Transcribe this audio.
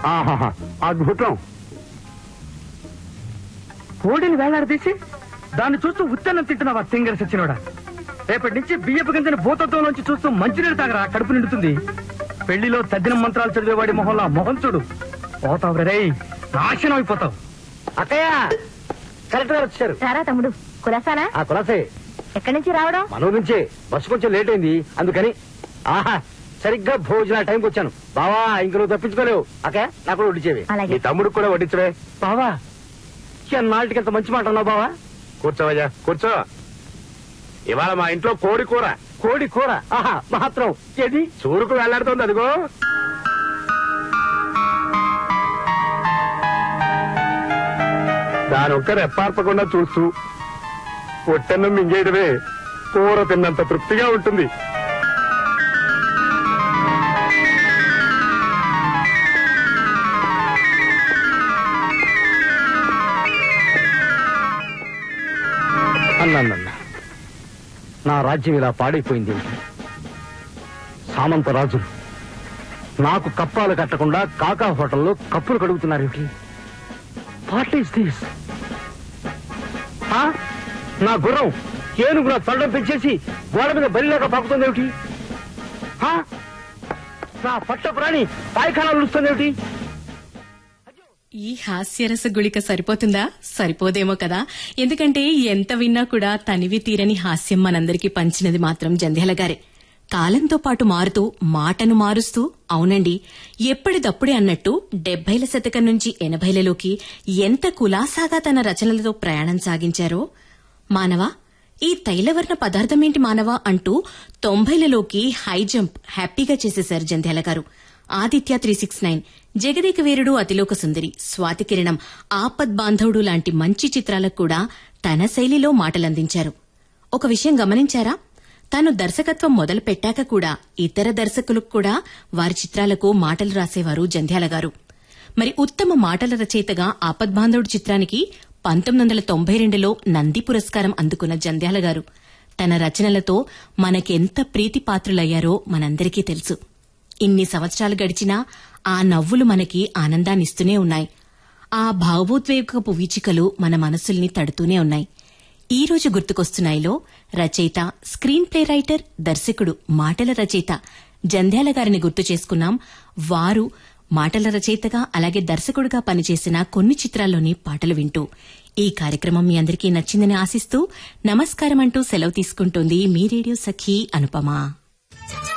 ఆహాహా, అద్భుతం. కోడిని వేలాడదీసి దాన్ని చూస్తూ ఉత్తన్నం తింటున్నావా తింగర సచ్చినోడా? రేపటి నుంచి బియ్యపు గింజని భూతత్వంలోంచి చూస్తూ మంచినీళ్ళు తాగరా, కడుపు నిండుతుంది. పెళ్లిలో తద్దినం మంత్రాలు చదివేవాడి మొహంలో మొహం చూడు. పోతావు రే, నాశనం అయిపోతావు. అక్కయ్య, కలెక్టర్ గారు వచ్చారు. సారా తమ్ముడు, కులాసానా? ఆ కులాసే. ఎక్కడి నుంచి రావడం? మన నుంచే. బస్సు కొంచెం లేట్ అయింది, అందుకని. ఆహా, సరిగ్గా భోజనాల టైంకి వచ్చాను. బావా, ఇంక నువ్వు తప్పించుకోలేవు. అక్కయ్య, నాకు కూడా వడ్డించేవి. అలాగే. నీ తమ్ముడికి కూడా వడ్డించవే. బావా, నాటికి ఎంత మంచి మాట అన్నావు బావా. కూర్చోవయ్యా, కూర్చో. ఇవాళ మా ఇంట్లో కోడి కూర. కోడి కూర? ఆహా, మాత్రం ఏది చూరుకు వెళ్లాడుతోంది, అదిగో. దాని ఒక్క రెప్పార్పకుండా చూస్తూ పొట్టెన్నం మింగేయడమే కూర తిన్నంత తృప్తిగా ఉంటుంది. అన్నా, నా రాజ్యం ఇలా పాడైపోయింది. సామంత రాజులు నాకు కప్పాలు కట్టకుండా కాకా హోటల్లో కప్పులు కడుగుతున్నారేమిటి? What is this? నా గుర్రం ఏనుగు నా తొండం పెంచేసి గోడ మీద బలిలాగా పాకుతుందేమిటి? నా పట్ట ప్రాణి పాయఖానాలు వస్తుందేమిటి? ఈ హాస్యరస గుళిక సరిపోతుందా? సరిపోదేమో కదా. ఎందుకంటే ఎంత విన్నా కూడా తనివి తీరని హాస్యం మనందరికీ పంచినది మాత్రం జంధ్యాల గారే. కాలంతో పాటు మారుతూ మాటను మారుస్తూ, అవునండి, ఎప్పటిదప్పుడే అన్నట్టు 70ల శతకం నుంచి 80లలోకి ఎంత కులాసాగా తన రచనలతో ప్రయాణం సాగించారో. మానవా, ఈ తైలవర్ణ పదార్థమేంటి మానవా అంటూ 90లలోకి హై జంప్ హ్యాపీగా చేసేశారు జంధ్యాల గారు. ఆదిత్య 369, జగదేక వీరుడు, అతిలోక సుందరి, స్వాతికిరణం, ఆపద్ బాంధవుడు లాంటి మంచి చిత్రాలకు కూడా తన శైలిలో మాటలందించారు. ఒక విషయం గమనించారా? తాను దర్శకత్వం మొదలు పెట్టాక కూడా ఇతర దర్శకులకు కూడా వారి చిత్రాలకు మాటలు రాసేవారు జంధ్యాల గారు. మరి ఉత్తమ మాటల రచయితగా ఆపద్ బాంధవుడు చిత్రానికి 1992లో నంది పురస్కారం అందుకున్న జంధ్యాల గారు తన రచనలతో మనకెంత ప్రీతిపాత్రులయ్యారో మనందరికీ తెలుసు. ఇన్ని సంవత్సరాలు గడిచినా ఆ నవ్వులు మనకి ఆనందాన్నిస్తూనే ఉన్నాయి. ఆ భావోద్వేగపు వీచికలు మన మనసుల్ని తడుతూనే ఉన్నాయి. ఈ రోజు గుర్తుకొస్తున్నాయిలో రచయిత, స్క్రీన్ ప్లే రైటర్, దర్శకుడు, మాటల రచయిత జంధ్యాల గారిని గుర్తు చేసుకున్నాం. వారు మాటల రచయితగా అలాగే దర్శకుడిగా పనిచేసిన కొన్ని చిత్రాల్లోని పాటలు వింటూ. ఈ కార్యక్రమం మీ అందరికీ నచ్చిందని ఆశిస్తూ నమస్కారం అంటూ సెలవు తీసుకుంటోంది మీ రేడియో సఖి అనుపమ.